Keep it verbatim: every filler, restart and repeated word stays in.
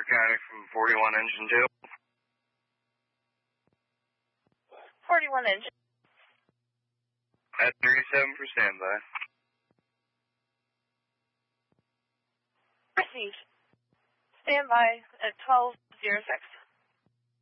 Beaver County from forty-one Engine two. forty-one Engine. At thirty-seven for standby. Received. Standby at twelve oh six.